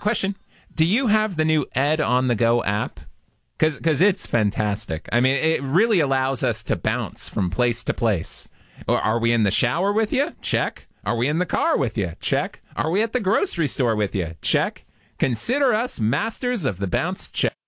question. Do you have the new Ed on the Go app? Because it's fantastic. I mean, it really allows us to bounce from place to place. Or are we in the shower with you? Check. Are we in the car with you? Check. Are we at the grocery store with you? Check. Consider us masters of the bounce check.